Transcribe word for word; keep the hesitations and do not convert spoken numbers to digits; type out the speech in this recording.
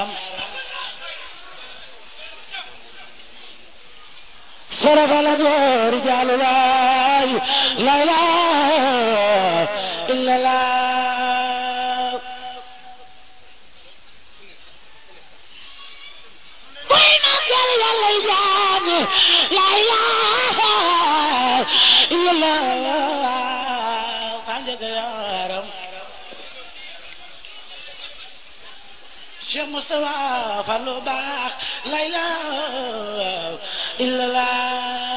yaaram sarafala door jaalu laay la ilaha illallah koy magal yàlla jaam la ilaha illallah fanjaga yaaram Cheikh Moustapha Fallou baax la ilaha illallah